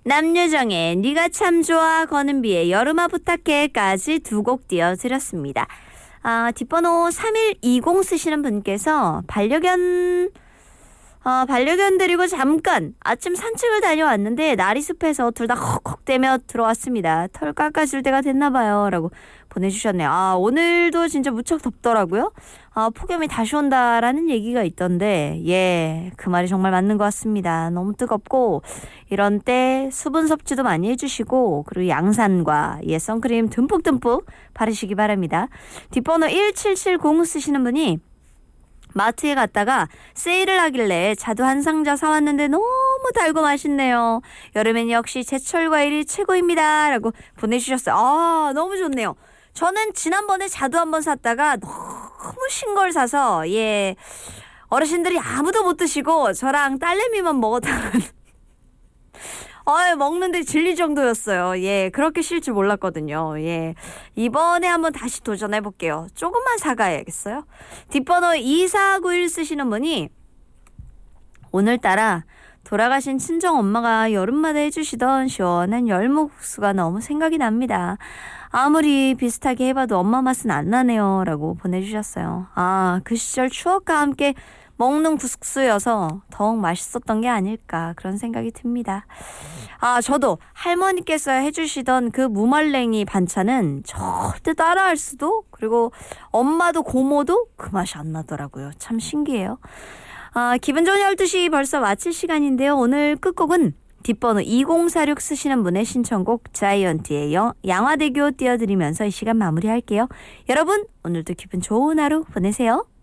남유정의 네가 참 좋아, 권은비의 여름아 부탁해까지 두 곡 띄워드렸습니다. 뒷번호 3120 쓰시는 분께서 반려견 데리고 잠깐 아침 산책을 다녀왔는데 날이 습해서 둘 다 헉헉대며 들어왔습니다. 털 깎아줄 때가 됐나봐요 라고 보내주셨네요. 오늘도 진짜 무척 덥더라고요. 폭염이 다시 온다라는 얘기가 있던데 그 말이 정말 맞는 것 같습니다. 너무 뜨겁고 이런 때 수분 섭취도 많이 해주시고 그리고 양산과 선크림 듬뿍듬뿍 바르시기 바랍니다. 뒷번호 1770 쓰시는 분이 마트에 갔다가 세일을 하길래 자두 한 상자 사왔는데 너무 달고 맛있네요. 여름엔 역시 제철 과일이 최고입니다 라고 보내주셨어요. 너무 좋네요. 저는 지난번에 자두 한번 샀다가 너무 신 걸 사서 어르신들이 아무도 못 드시고 저랑 딸내미만 먹었다는 먹는데 질릴 정도였어요. 그렇게 쉴 줄 몰랐거든요. 이번에 한번 다시 도전해볼게요. 조금만 사가야겠어요. 뒷번호 2491 쓰시는 분이 오늘따라 돌아가신 친정엄마가 여름마다 해주시던 시원한 열무국수가 너무 생각이 납니다. 아무리 비슷하게 해봐도 엄마 맛은 안 나네요 라고 보내주셨어요. 그 시절 추억과 함께 먹는 국수여서 더욱 맛있었던 게 아닐까 그런 생각이 듭니다. 저도 할머니께서 해주시던 그 무말랭이 반찬은 절대 따라할 수도 그리고 엄마도 고모도 그 맛이 안 나더라고요. 참 신기해요. 기분 좋은 12시 벌써 마칠 시간인데요. 오늘 끝곡은 뒷번호 2046 쓰시는 분의 신청곡 자이언티의 양화대교 띄워드리면서 이 시간 마무리할게요. 여러분 오늘도 기분 좋은 하루 보내세요.